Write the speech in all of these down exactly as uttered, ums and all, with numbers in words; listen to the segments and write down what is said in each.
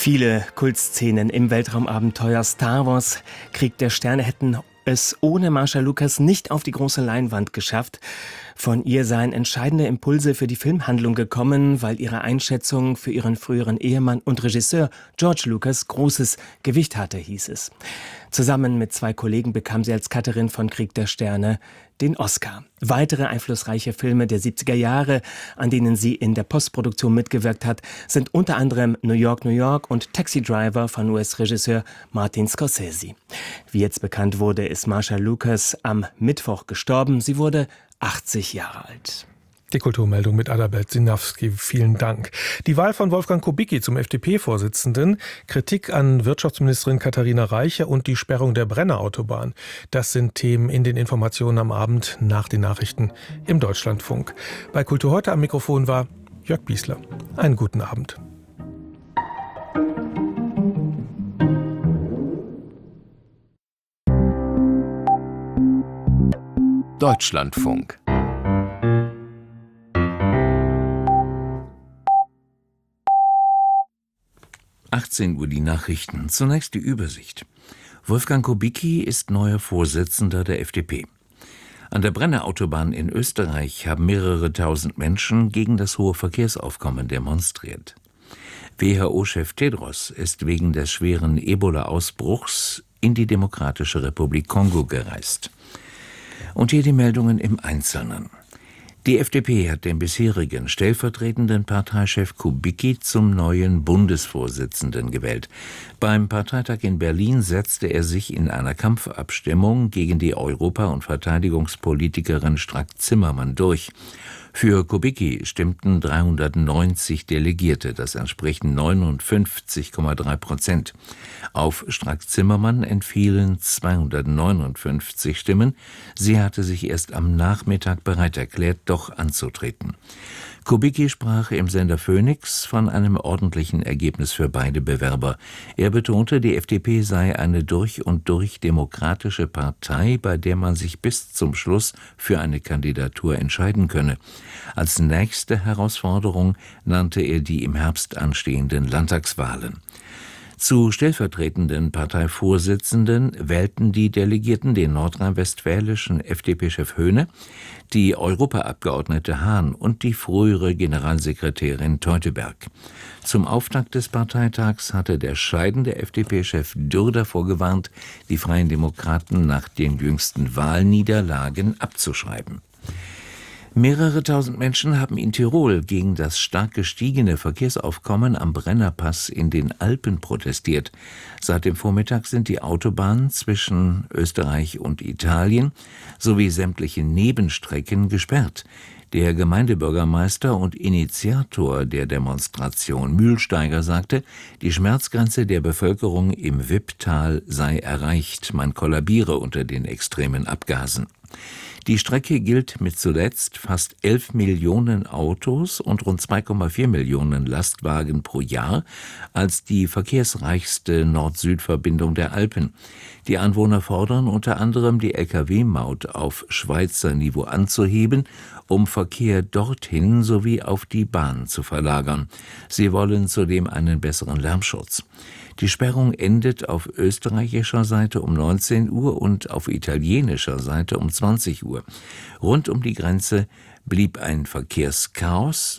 Viele Kultszenen im Weltraumabenteuer Star Wars Krieg der Sterne hätten es ohne Marcia Lucas nicht auf die große Leinwand geschafft. Von ihr seien entscheidende Impulse für die Filmhandlung gekommen, weil ihre Einschätzung für ihren früheren Ehemann und Regisseur George Lucas großes Gewicht hatte, hieß es. Zusammen mit zwei Kollegen bekam sie als Cutterin von Krieg der Sterne den Oscar. Weitere einflussreiche Filme der siebziger Jahre, an denen sie in der Postproduktion mitgewirkt hat, sind unter anderem New York, New York und Taxi Driver von U S-Regisseur Martin Scorsese. Wie jetzt bekannt wurde, ist Marcia Lucas am Mittwoch gestorben. Sie wurde achtzig Jahre alt. Die Kulturmeldung mit Adalbert Sinawski, vielen Dank. Die Wahl von Wolfgang Kubicki zum F D P-Vorsitzenden, Kritik an Wirtschaftsministerin Katharina Reiche und die Sperrung der Brenner-Autobahn. Das sind Themen in den Informationen am Abend nach den Nachrichten im Deutschlandfunk. Bei Kultur heute am Mikrofon war Jörg Biesler. Einen guten Abend. Deutschlandfunk. achtzehn Uhr die Nachrichten. Zunächst die Übersicht. Wolfgang Kubicki ist neuer Vorsitzender der F D P. An der Brenner-Autobahn in Österreich haben mehrere tausend Menschen gegen das hohe Verkehrsaufkommen demonstriert. W H O-Chef Tedros ist wegen des schweren Ebola-Ausbruchs in die Demokratische Republik Kongo gereist. Und hier die Meldungen im Einzelnen. Die F D P hat den bisherigen stellvertretenden Parteichef Kubicki zum neuen Bundesvorsitzenden gewählt. Beim Parteitag in Berlin setzte er sich in einer Kampfabstimmung gegen die Europa- und Verteidigungspolitikerin Strack-Zimmermann durch. Für Kubicki stimmten dreihundertneunzig Delegierte, das entsprechen neunundfünfzig Komma drei Prozent. Auf Strack-Zimmermann entfielen zweihundertneunundfünfzig Stimmen. Sie hatte sich erst am Nachmittag bereit erklärt, doch anzutreten. Kubicki sprach im Sender Phoenix von einem ordentlichen Ergebnis für beide Bewerber. Er betonte, die F D P sei eine durch und durch demokratische Partei, bei der man sich bis zum Schluss für eine Kandidatur entscheiden könne. Als nächste Herausforderung nannte er die im Herbst anstehenden Landtagswahlen. Zu stellvertretenden Parteivorsitzenden wählten die Delegierten den nordrhein-westfälischen F D P-Chef Höhne, die Europaabgeordnete Hahn und die frühere Generalsekretärin Teuteberg. Zum Auftakt des Parteitags hatte der scheidende F D P-Chef Dürr davor gewarnt, die Freien Demokraten nach den jüngsten Wahlniederlagen abzuschreiben. Mehrere tausend Menschen haben in Tirol gegen das stark gestiegene Verkehrsaufkommen am Brennerpass in den Alpen protestiert. Seit dem Vormittag sind die Autobahnen zwischen Österreich und Italien sowie sämtliche Nebenstrecken gesperrt. Der Gemeindebürgermeister und Initiator der Demonstration Mühlsteiger sagte, die Schmerzgrenze der Bevölkerung im Wipptal sei erreicht, man kollabiere unter den extremen Abgasen. Die Strecke gilt mit zuletzt fast elf Millionen Autos und rund zwei Komma vier Millionen Lastwagen pro Jahr als die verkehrsreichste Nord-Süd-Verbindung der Alpen. Die Anwohner fordern unter anderem, die L K W-Maut auf Schweizer Niveau anzuheben, um Verkehr dorthin sowie auf die Bahn zu verlagern. Sie wollen zudem einen besseren Lärmschutz. Die Sperrung endet auf österreichischer Seite um neunzehn Uhr und auf italienischer Seite um zwanzig Uhr. Rund um die Grenze blieb ein Verkehrschaos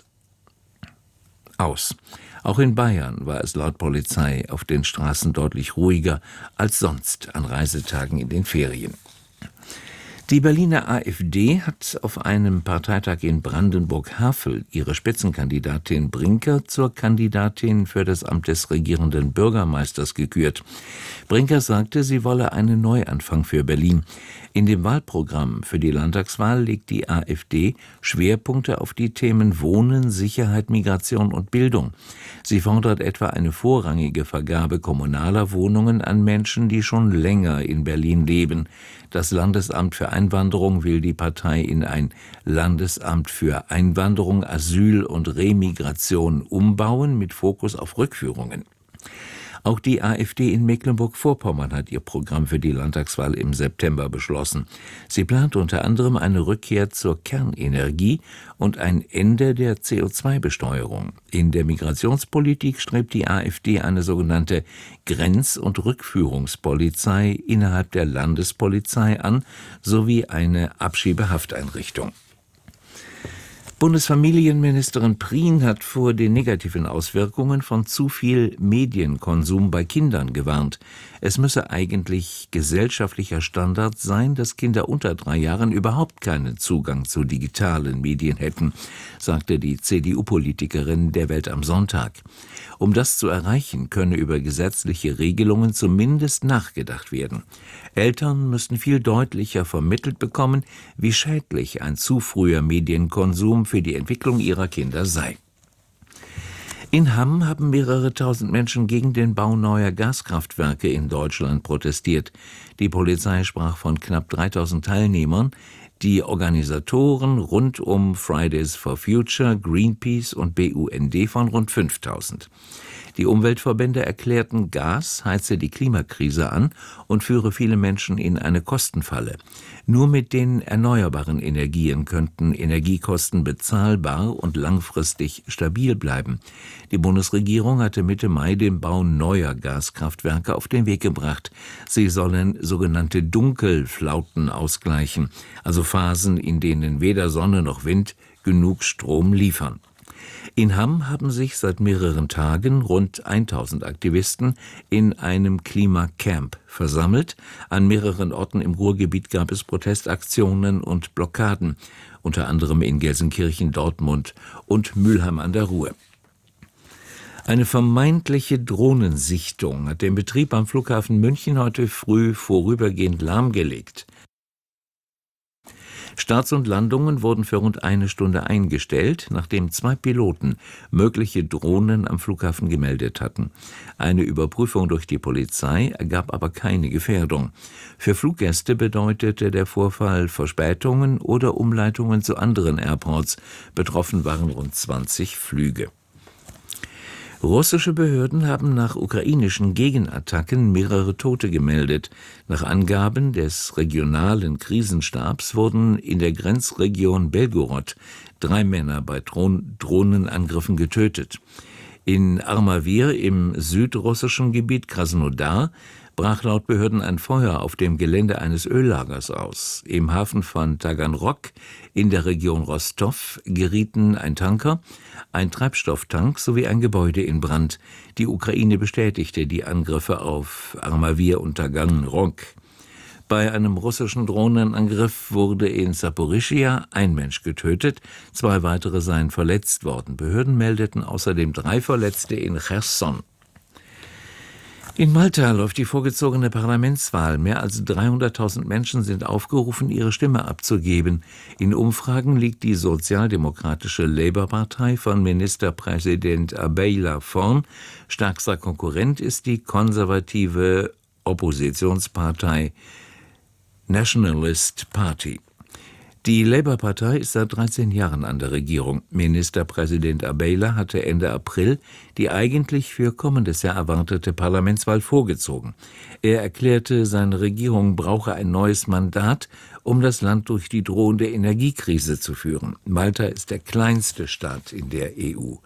aus. Auch in Bayern war es laut Polizei auf den Straßen deutlich ruhiger als sonst an Reisetagen in den Ferien. Die Berliner A f D hat auf einem Parteitag in Brandenburg-Havel ihre Spitzenkandidatin Brinker zur Kandidatin für das Amt des regierenden Bürgermeisters gekürt. Brinker sagte, sie wolle einen Neuanfang für Berlin. In dem Wahlprogramm für die Landtagswahl legt die A f D Schwerpunkte auf die Themen Wohnen, Sicherheit, Migration und Bildung. Sie fordert etwa eine vorrangige Vergabe kommunaler Wohnungen an Menschen, die schon länger in Berlin leben. Das Landesamt für Einwanderung will die Partei in ein Landesamt für Einwanderung, Asyl und Remigration umbauen mit Fokus auf Rückführungen. Auch die AfD in Mecklenburg-Vorpommern hat ihr Programm für die Landtagswahl im September beschlossen. Sie plant unter anderem eine Rückkehr zur Kernenergie und ein Ende der C O zwei Besteuerung. In der Migrationspolitik strebt die AfD eine sogenannte Grenz- und Rückführungspolizei innerhalb der Landespolizei an, sowie eine Abschiebehafteinrichtung. Bundesfamilienministerin Prien hat vor den negativen Auswirkungen von zu viel Medienkonsum bei Kindern gewarnt. Es müsse eigentlich gesellschaftlicher Standard sein, dass Kinder unter drei Jahren überhaupt keinen Zugang zu digitalen Medien hätten, sagte die C D U-Politikerin der Welt am Sonntag. Um das zu erreichen, könne über gesetzliche Regelungen zumindest nachgedacht werden. Eltern müssten viel deutlicher vermittelt bekommen, wie schädlich ein zu früher Medienkonsum für die Entwicklung ihrer Kinder sei. In Hamm haben mehrere tausend Menschen gegen den Bau neuer Gaskraftwerke in Deutschland protestiert. Die Polizei sprach von knapp dreitausend Teilnehmern, die Organisatoren rund um Fridays for Future, Greenpeace und B U N D von rund fünftausend. Die Umweltverbände erklärten, Gas heize die Klimakrise an und führe viele Menschen in eine Kostenfalle. Nur mit den erneuerbaren Energien könnten Energiekosten bezahlbar und langfristig stabil bleiben. Die Bundesregierung hatte Mitte Mai den Bau neuer Gaskraftwerke auf den Weg gebracht. Sie sollen sogenannte Dunkelflauten ausgleichen, also Phasen, in denen weder Sonne noch Wind genug Strom liefern. In Hamm haben sich seit mehreren Tagen rund tausend Aktivisten in einem Klimacamp versammelt. An mehreren Orten im Ruhrgebiet gab es Protestaktionen und Blockaden, unter anderem in Gelsenkirchen, Dortmund und Mülheim an der Ruhr. Eine vermeintliche Drohnensichtung hat den Betrieb am Flughafen München heute früh vorübergehend lahmgelegt. Starts und Landungen wurden für rund eine Stunde eingestellt, nachdem zwei Piloten mögliche Drohnen am Flughafen gemeldet hatten. Eine Überprüfung durch die Polizei ergab aber keine Gefährdung. Für Fluggäste bedeutete der Vorfall Verspätungen oder Umleitungen zu anderen Airports. Betroffen waren rund zwanzig Flüge. Russische Behörden haben nach ukrainischen Gegenattacken mehrere Tote gemeldet. Nach Angaben des regionalen Krisenstabs wurden in der Grenzregion Belgorod drei Männer bei Drohn- Drohnenangriffen getötet. In Armavir im südrussischen Gebiet Krasnodar brach laut Behörden ein Feuer auf dem Gelände eines Öllagers aus. Im Hafen von Taganrog in der Region Rostov gerieten ein Tanker, ein Treibstofftank sowie ein Gebäude in Brand. Die Ukraine bestätigte die Angriffe auf Armavir und Taganrog. Bei einem russischen Drohnenangriff wurde in Saporischschja ein Mensch getötet, zwei weitere seien verletzt worden. Behörden meldeten außerdem drei Verletzte in Cherson. In Malta läuft die vorgezogene Parlamentswahl. Mehr als dreihunderttausend Menschen sind aufgerufen, ihre Stimme abzugeben. In Umfragen liegt die sozialdemokratische Labour-Partei von Ministerpräsident Abeyla vorn. Stärkster Konkurrent ist die konservative Oppositionspartei Nationalist Party. Die Labour-Partei ist seit dreizehn Jahren an der Regierung. Ministerpräsident Abeyla hatte Ende April die eigentlich für kommendes Jahr erwartete Parlamentswahl vorgezogen. Er erklärte, seine Regierung brauche ein neues Mandat, um das Land durch die drohende Energiekrise zu führen. Malta ist der kleinste Staat in der E U.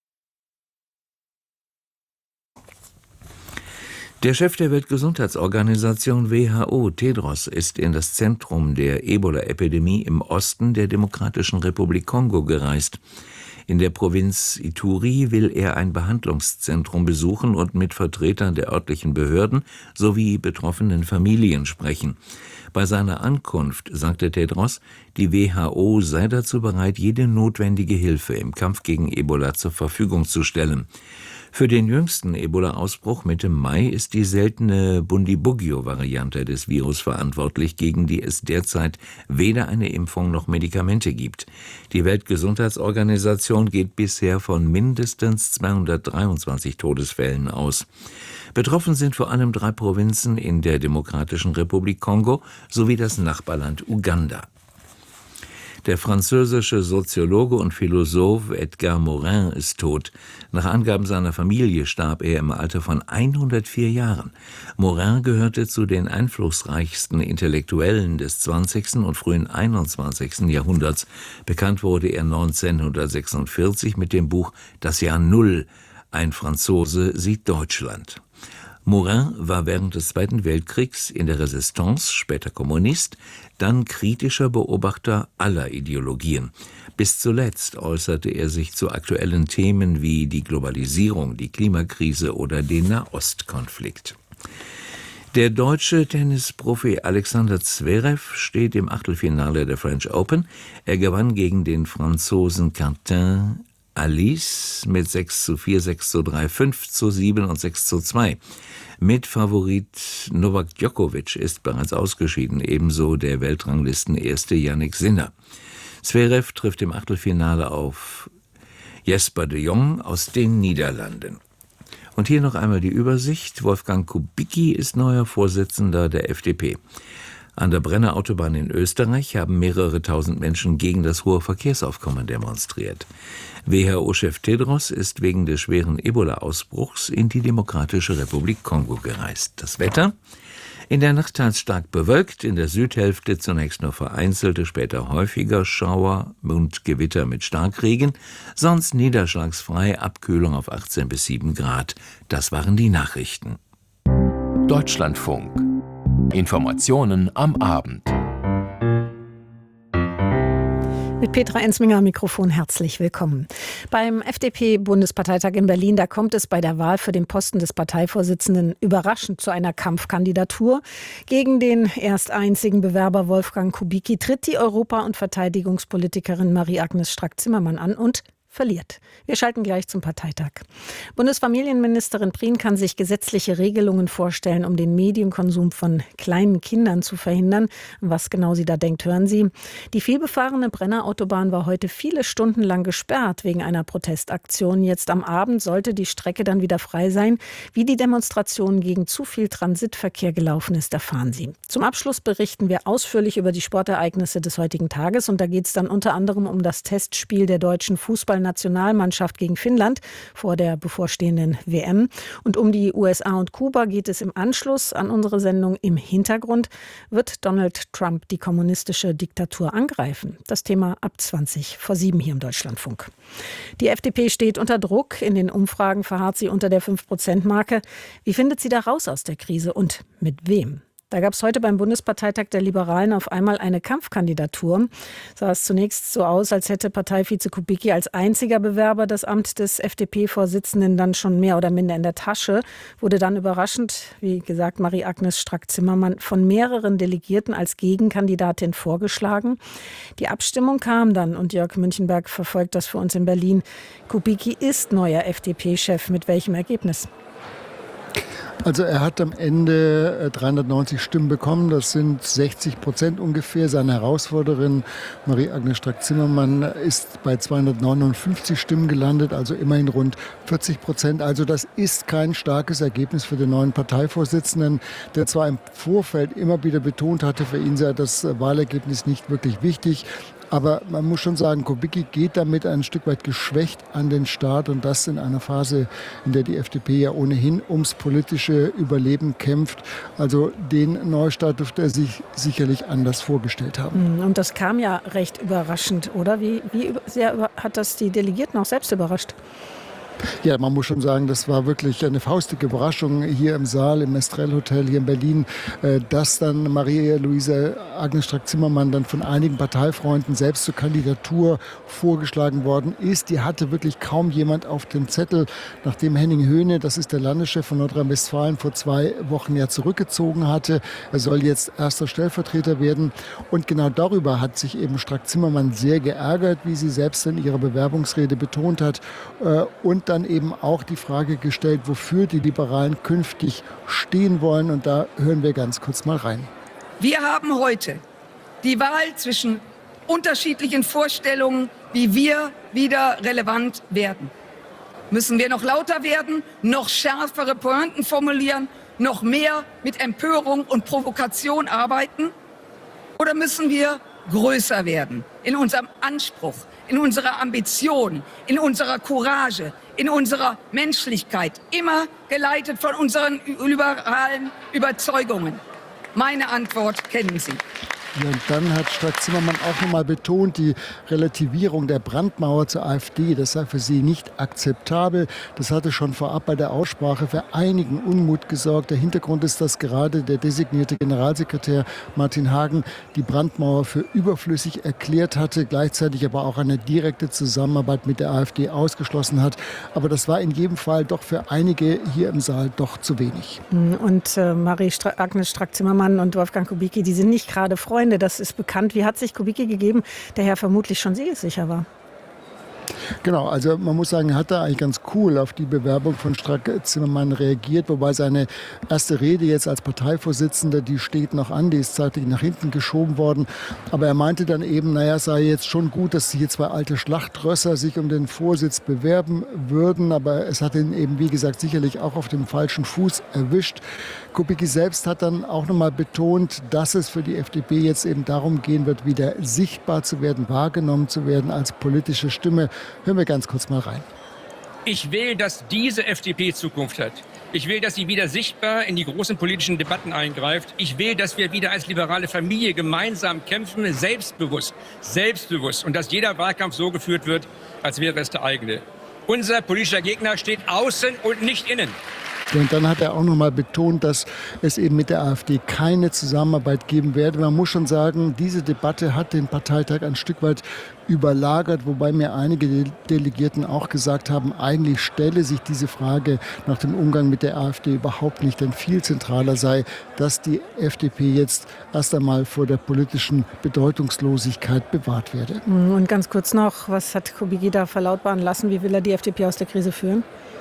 Der Chef der Weltgesundheitsorganisation W H O, Tedros, ist in das Zentrum der Ebola-Epidemie im Osten der Demokratischen Republik Kongo gereist. In der Provinz Ituri will er ein Behandlungszentrum besuchen und mit Vertretern der örtlichen Behörden sowie betroffenen Familien sprechen. Bei seiner Ankunft sagte Tedros, die W H O sei dazu bereit, jede notwendige Hilfe im Kampf gegen Ebola zur Verfügung zu stellen. Für den jüngsten Ebola-Ausbruch Mitte Mai ist die seltene Bundibugyo-Variante des Virus verantwortlich, gegen die es derzeit weder eine Impfung noch Medikamente gibt. Die Weltgesundheitsorganisation geht bisher von mindestens zweihundertdreiundzwanzig Todesfällen aus. Betroffen sind vor allem drei Provinzen in der Demokratischen Republik Kongo sowie das Nachbarland Uganda. Der französische Soziologe und Philosoph Edgar Morin ist tot. Nach Angaben seiner Familie starb er im Alter von hundertvier Jahren. Morin gehörte zu den einflussreichsten Intellektuellen des zwanzigsten und frühen einundzwanzigsten Jahrhunderts. Bekannt wurde er neunzehnhundertsechsundvierzig mit dem Buch »Das Jahr Null. Ein Franzose sieht Deutschland«. Morin war während des Zweiten Weltkriegs in der Resistance, später Kommunist, dann kritischer Beobachter aller Ideologien. Bis zuletzt äußerte er sich zu aktuellen Themen wie die Globalisierung, die Klimakrise oder den Nahostkonflikt. Der deutsche Tennisprofi Alexander Zverev steht im Achtelfinale der French Open. Er gewann gegen den Franzosen Quentin Alice mit sechs zu vier, sechs zu drei, fünf zu sieben und sechs zu zwei. Mitfavorit Novak Djokovic ist bereits ausgeschieden, ebenso der Weltranglistenerste Jannik Sinner. Zverev trifft im Achtelfinale auf Jesper de Jong aus den Niederlanden. Und hier noch einmal die Übersicht. Wolfgang Kubicki ist neuer Vorsitzender der F D P. An der Brenner Autobahn in Österreich haben mehrere tausend Menschen gegen das hohe Verkehrsaufkommen demonstriert. W H O-Chef Tedros ist wegen des schweren Ebola-Ausbruchs in die Demokratische Republik Kongo gereist. Das Wetter? In der Nacht teils stark bewölkt, in der Südhälfte zunächst nur vereinzelte, später häufiger Schauer und Gewitter mit Starkregen, sonst niederschlagsfrei, Abkühlung auf achtzehn bis sieben Grad. Das waren die Nachrichten. Deutschlandfunk. Informationen am Abend. Mit Petra Ensminger am Mikrofon herzlich willkommen. Beim F D P-Bundesparteitag in Berlin, da kommt es bei der Wahl für den Posten des Parteivorsitzenden überraschend zu einer Kampfkandidatur. Gegen den erst einzigen Bewerber Wolfgang Kubicki tritt die Europa- und Verteidigungspolitikerin Marie-Agnes Strack-Zimmermann an und verliert. Wir schalten gleich zum Parteitag. Bundesfamilienministerin Prien kann sich gesetzliche Regelungen vorstellen, um den Medienkonsum von kleinen Kindern zu verhindern. Was genau sie da denkt, hören Sie. Die vielbefahrene Brenner Autobahn war heute viele Stunden lang gesperrt wegen einer Protestaktion. Jetzt am Abend sollte die Strecke dann wieder frei sein. Wie die Demonstration gegen zu viel Transitverkehr gelaufen ist, erfahren Sie. Zum Abschluss berichten wir ausführlich über die Sportereignisse des heutigen Tages. Und da geht es dann unter anderem um das Testspiel der deutschen Fußballnationalmannschaft gegen Finnland vor der bevorstehenden W M. Und um die U S A und Kuba geht es im Anschluss an unsere Sendung. Im Hintergrund wird Donald Trump die kommunistische Diktatur angreifen. Das Thema ab zwanzig vor sieben hier im Deutschlandfunk. Die F D P steht unter Druck. In den Umfragen verharrt sie unter der fünf Prozent Marke. Wie findet sie da raus aus der Krise und mit wem? Da gab es heute beim Bundesparteitag der Liberalen auf einmal eine Kampfkandidatur. Sah es zunächst so aus, als hätte Parteivize Kubicki als einziger Bewerber das Amt des F D P-Vorsitzenden dann schon mehr oder minder in der Tasche. Wurde dann überraschend, wie gesagt, Marie-Agnes Strack-Zimmermann von mehreren Delegierten als Gegenkandidatin vorgeschlagen. Die Abstimmung kam dann und Jörg Münchenberg verfolgt das für uns in Berlin. Kubicki ist neuer F D P-Chef. Mit welchem Ergebnis? Also er hat am Ende dreihundertneunzig Stimmen bekommen, das sind sechzig Prozent ungefähr. Seine Herausforderin Marie-Agnes Strack-Zimmermann ist bei zweihundertneunundfünfzig Stimmen gelandet, also immerhin rund vierzig Prozent. Also das ist kein starkes Ergebnis für den neuen Parteivorsitzenden, der zwar im Vorfeld immer wieder betont hatte, für ihn sei das Wahlergebnis nicht wirklich wichtig. Aber man muss schon sagen, Kubicki geht damit ein Stück weit geschwächt an den Start und das in einer Phase, in der die F D P ja ohnehin ums politische Überleben kämpft. Also den Neustart dürfte er sich sicherlich anders vorgestellt haben. Und das kam ja recht überraschend, oder? Wie, wie sehr hat das die Delegierten auch selbst überrascht? Ja, man muss schon sagen, das war wirklich eine faustige Überraschung hier im Saal, im Estrell Hotel hier in Berlin, dass dann Marie-Louise Agnes Strack-Zimmermann dann von einigen Parteifreunden selbst zur Kandidatur vorgeschlagen worden ist. Die hatte wirklich kaum jemand auf dem Zettel, nachdem Henning Höhne, das ist der Landeschef von Nordrhein-Westfalen, vor zwei Wochen ja zurückgezogen hatte. Er soll jetzt erster Stellvertreter werden. Und genau darüber hat sich eben Strack-Zimmermann sehr geärgert, wie sie selbst in ihrer Bewerbungsrede betont hat. Und dann eben auch die Frage gestellt, wofür die Liberalen künftig stehen wollen. Und da hören wir ganz kurz mal rein. Wir haben heute die Wahl zwischen unterschiedlichen Vorstellungen, wie wir wieder relevant werden. Müssen wir noch lauter werden, noch schärfere Pointen formulieren, noch mehr mit Empörung und Provokation arbeiten? Oder müssen wir größer werden. In unserem Anspruch, in unserer Ambition, in unserer Courage, in unserer Menschlichkeit. Immer geleitet von unseren liberalen Überzeugungen. Meine Antwort kennen Sie. Ja, und dann hat Strack-Zimmermann auch nochmal betont, die Relativierung der Brandmauer zur AfD, das sei für sie nicht akzeptabel. Das hatte schon vorab bei der Aussprache für einigen Unmut gesorgt. Der Hintergrund ist, dass gerade der designierte Generalsekretär Martin Hagen die Brandmauer für überflüssig erklärt hatte, gleichzeitig aber auch eine direkte Zusammenarbeit mit der AfD ausgeschlossen hat. Aber das war in jedem Fall doch für einige hier im Saal doch zu wenig. Und äh, Marie Stra- Agnes Strack-Zimmermann und Wolfgang Kubicki, die sind nicht gerade Freunde. Das ist bekannt. Wie hat sich Kubicki gegeben, der ja vermutlich schon siegessicher war? Genau, also man muss sagen, er hat da eigentlich ganz cool auf die Bewerbung von Strack-Zimmermann reagiert, wobei seine erste Rede jetzt als Parteivorsitzender, die steht noch an, die ist zeitlich nach hinten geschoben worden. Aber er meinte dann eben, naja, es sei jetzt schon gut, dass hier zwei alte Schlachtrösser sich um den Vorsitz bewerben würden, aber es hat ihn eben, wie gesagt, sicherlich auch auf dem falschen Fuß erwischt. Kubicki selbst hat dann auch nochmal betont, dass es für die F D P jetzt eben darum gehen wird, wieder sichtbar zu werden, wahrgenommen zu werden als politische Stimme. Hören wir ganz kurz mal rein. Ich will, dass diese F D P Zukunft hat. Ich will, dass sie wieder sichtbar in die großen politischen Debatten eingreift. Ich will, dass wir wieder als liberale Familie gemeinsam kämpfen, selbstbewusst, selbstbewusst. Und dass jeder Wahlkampf so geführt wird, als wäre es der eigene. Unser politischer Gegner steht außen und nicht innen. Und dann hat er auch noch mal betont, dass es eben mit der AfD keine Zusammenarbeit geben werde. Man muss schon sagen, diese Debatte hat den Parteitag ein Stück weit überlagert, wobei mir einige Delegierten auch gesagt haben, eigentlich stelle sich diese Frage nach dem Umgang mit der AfD überhaupt nicht, denn viel zentraler sei, dass die F D P jetzt erst einmal vor der politischen Bedeutungslosigkeit bewahrt werde. Und ganz kurz noch, was hat Kubicki da verlautbaren lassen? Wie will er die F D P aus der Krise führen?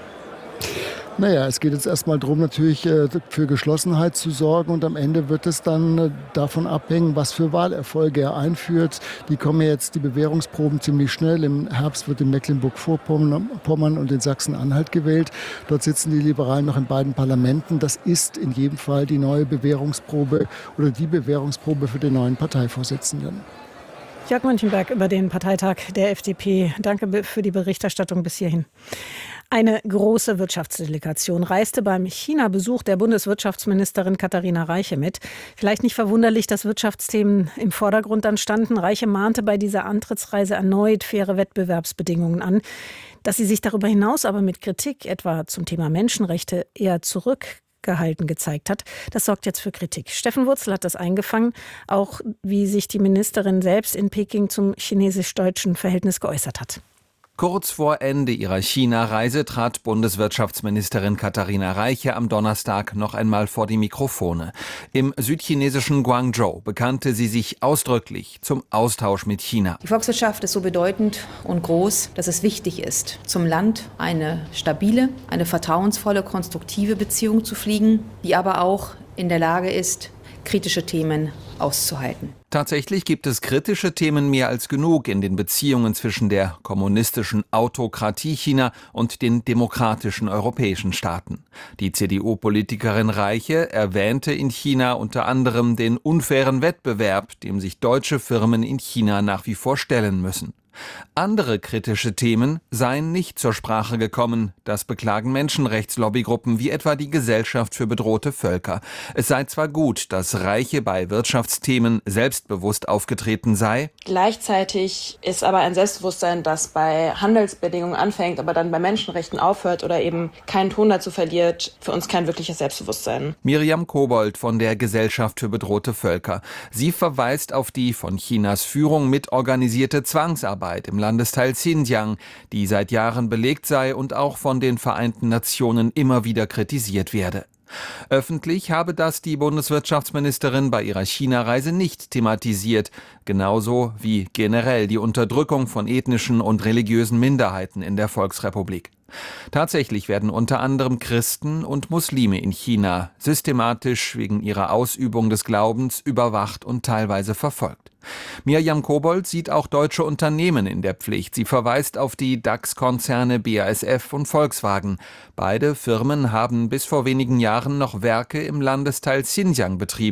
Naja, es geht jetzt erstmal darum, natürlich äh, für Geschlossenheit zu sorgen und am Ende wird es dann äh, davon abhängen, was für Wahlerfolge er einführt. Die kommen ja jetzt, die Bewährungsproben, ziemlich schnell. Im Herbst wird in Mecklenburg-Vorpommern und in Sachsen-Anhalt gewählt. Dort sitzen die Liberalen noch in beiden Parlamenten. Das ist in jedem Fall die neue Bewährungsprobe oder die Bewährungsprobe für den neuen Parteivorsitzenden. Jörg Münchenberg über den Parteitag der F D P. Danke für die Berichterstattung bis hierhin. Eine große Wirtschaftsdelegation reiste beim China-Besuch der Bundeswirtschaftsministerin Katharina Reiche mit. Vielleicht nicht verwunderlich, dass Wirtschaftsthemen im Vordergrund dann standen. Reiche mahnte bei dieser Antrittsreise erneut faire Wettbewerbsbedingungen an. Dass sie sich darüber hinaus aber mit Kritik, etwa zum Thema Menschenrechte, eher zurückgehalten gezeigt hat, das sorgt jetzt für Kritik. Steffen Wurzel hat das eingefangen, auch wie sich die Ministerin selbst in Peking zum chinesisch-deutschen Verhältnis geäußert hat. Kurz vor Ende ihrer China-Reise trat Bundeswirtschaftsministerin Katharina Reiche am Donnerstag noch einmal vor die Mikrofone. Im südchinesischen Guangzhou bekannte sie sich ausdrücklich zum Austausch mit China. Die Volkswirtschaft ist so bedeutend und groß, dass es wichtig ist, zum Land eine stabile, eine vertrauensvolle, konstruktive Beziehung zu pflegen, die aber auch in der Lage ist, kritische Themen auszuhalten. Tatsächlich gibt es kritische Themen mehr als genug in den Beziehungen zwischen der kommunistischen Autokratie China und den demokratischen europäischen Staaten. Die C D U-Politikerin Reiche erwähnte in China unter anderem den unfairen Wettbewerb, dem sich deutsche Firmen in China nach wie vor stellen müssen. Andere kritische Themen seien nicht zur Sprache gekommen. Das beklagen Menschenrechtslobby-Gruppen wie etwa die Gesellschaft für bedrohte Völker. Es sei zwar gut, dass Reiche bei Wirtschaftsthemen selbstbewusst aufgetreten sei. Gleichzeitig ist aber ein Selbstbewusstsein, das bei Handelsbedingungen anfängt, aber dann bei Menschenrechten aufhört oder eben keinen Ton dazu verliert, für uns kein wirkliches Selbstbewusstsein. Miriam Kobold von der Gesellschaft für bedrohte Völker. Sie verweist auf die von Chinas Führung mitorganisierte Zwangsarbeit im Landesteil Xinjiang, die seit Jahren belegt sei und auch von den Vereinten Nationen immer wieder kritisiert werde. Öffentlich habe das die Bundeswirtschaftsministerin bei ihrer China-Reise nicht thematisiert, genauso wie generell die Unterdrückung von ethnischen und religiösen Minderheiten in der Volksrepublik. Tatsächlich werden unter anderem Christen und Muslime in China systematisch wegen ihrer Ausübung des Glaubens überwacht und teilweise verfolgt. Miriam Kobold sieht auch deutsche Unternehmen in der Pflicht. Sie verweist auf die DAX-Konzerne B A S F und Volkswagen. Beide Firmen haben bis vor wenigen Jahren noch Werke im Landesteil Xinjiang betrieben.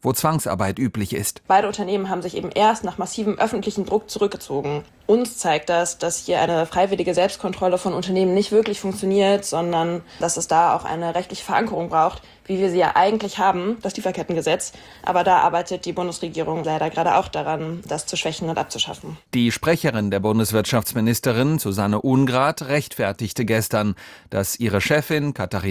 wo Zwangsarbeit üblich ist. Beide Unternehmen haben sich eben erst nach massivem öffentlichen Druck zurückgezogen. Uns zeigt das, dass hier eine freiwillige Selbstkontrolle von Unternehmen nicht wirklich funktioniert, sondern dass es da auch eine rechtliche Verankerung braucht, wie wir sie ja eigentlich haben, das Lieferkettengesetz. Aber da arbeitet die Bundesregierung leider gerade auch daran, das zu schwächen und abzuschaffen. Die Sprecherin der Bundeswirtschaftsministerin, Susanne Ungrath, rechtfertigte gestern, dass ihre Chefin Katharina